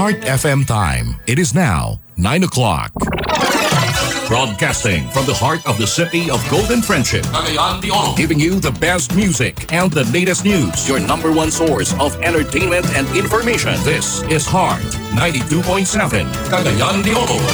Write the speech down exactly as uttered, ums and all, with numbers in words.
Heart F M time. It is now nine o'clock. Broadcasting from the heart of the city of Golden Friendship, Cagayan de Oro, giving you the best music and the latest news. Your number one source of entertainment and information. This is Heart ninety-two point seven, Cagayan de Oro.